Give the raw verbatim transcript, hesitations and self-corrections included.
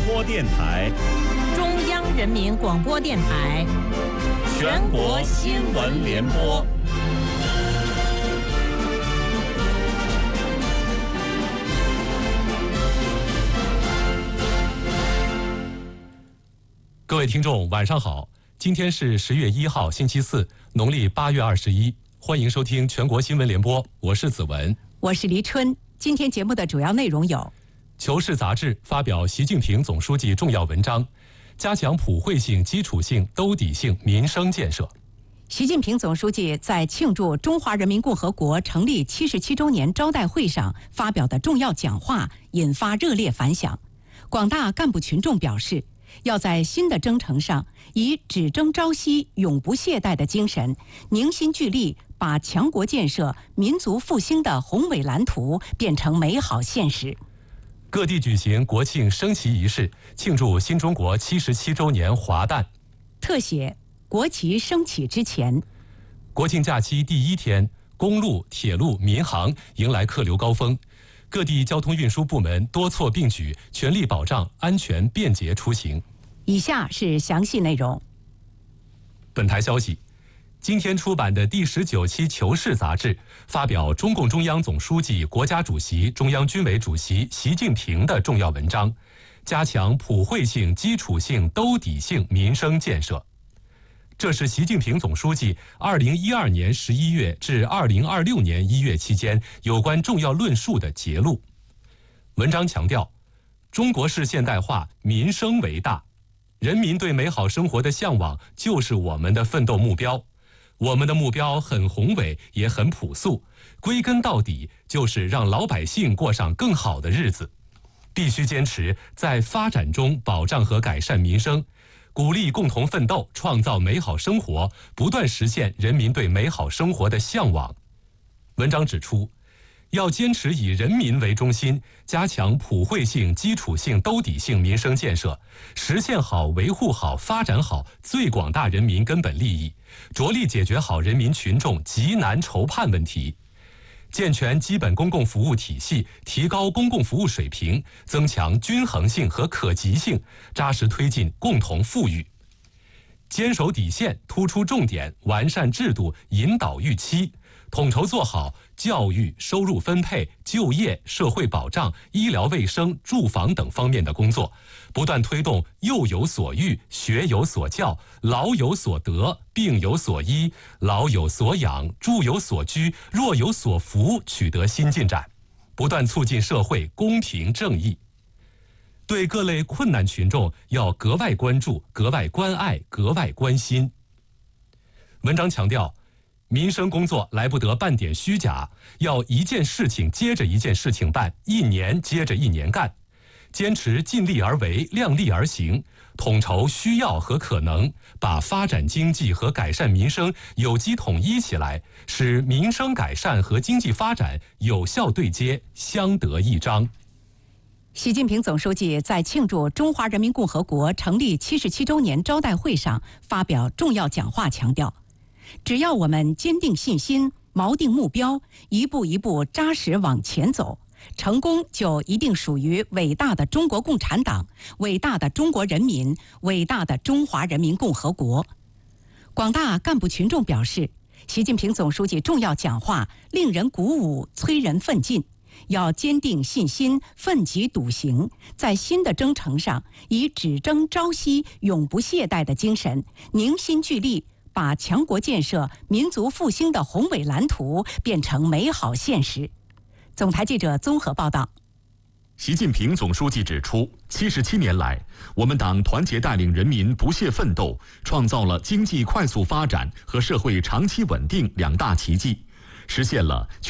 播电台、 中央人民广播电台、 全国新闻联播。 各位听众，晚上好！今天是十月一号，星期四，农历八月二十一。欢迎收听全国新闻联播，我是子文， 我是黎春。今天节目的主要内容有：《 求是》杂志发表习近平总书记重要文章，加强普惠性、基础性、兜底性民生建设。 习近平总书记在庆祝中华人民共和国成立七十七周年招待会上发表的重要讲话引发热烈反响。广大干部群众表示，要在新的征程上，以只争朝夕、永不懈怠的精神，凝心聚力，把强国建设、民族复兴的宏伟蓝图变成美好现实。 各地举行国庆升旗仪式，庆祝新中国七十七周年华诞。 特写国旗升起之前。 国庆假期第一天，公路、铁路、民航迎来客流高峰。各地交通运输部门多措并举，全力保障安全便捷出行。 以下是详细内容。 本台消息，今天出版的第十九期《求是》杂志发表中共中央总书记、国家主席、中央军委主席习近平的重要文章，加强普惠性、基础性、兜底性民生建设。这是习近平总书记二零一二年十一月至二零二六年一月期间有关重要论述的节录。文章强调，中国式现代化民生为大，人民对美好生活的向往就是我们的奋斗目标。我们的目标很宏伟，也很朴素，归根到底就是让老百姓过上更好的日子。必须坚持在发展中保障和改善民生，鼓励共同奋斗，创造美好生活，不断实现人民对美好生活的向往。文章指出，要坚持以人民为中心，加强普惠性、基础性、兜底性民生建设，实现好、维护好、发展好最广大人民根本利益，着力解决好人民群众急难愁盼问题。健全基本公共服务体系，提高公共服务水平，增强均衡性和可及性，扎实推进共同富裕。坚守底线，突出重点，完善制度，引导预期，统筹做好教育、收入分配、就业、社会保障、医疗卫生、住房等方面的工作，不断推动幼有所育、学有所教、老有所得、病有所医、老有所养、住有所居、弱有所扶取得新进展，不断促进社会公平正义。对各类困难群众要格外关注、格外关爱、格外关心。文章强调，民生工作来不得半点虚假，要一件事情接着一件事情办，一年接着一年干，坚持尽力而为、量力而行，统筹需要和可能，把发展经济和改善民生有机统一起来，使民生改善和经济发展有效对接，相得益彰。 习近平总书记在庆祝中华人民共和国成立七十七周年招待会上发表重要讲话，强调，只要我们坚定信心、锚定目标，一步一步扎实往前走，成功就一定属于伟大的中国共产党、伟大的中国人民、伟大的中华人民共和国。广大干部群众表示，习近平总书记重要讲话令人鼓舞，催人奋进。要坚定信心，奋起笃行，在新的征程上，以只争朝夕、永不懈怠的精神，凝心聚力，把强国建设、民族复兴的宏伟蓝图变成美好现实。总台记者综合报道。 习近平总书记指出，七十七年来，我们党团结带领人民不懈奋斗，创造了经济快速发展和社会长期稳定两大奇迹，实现了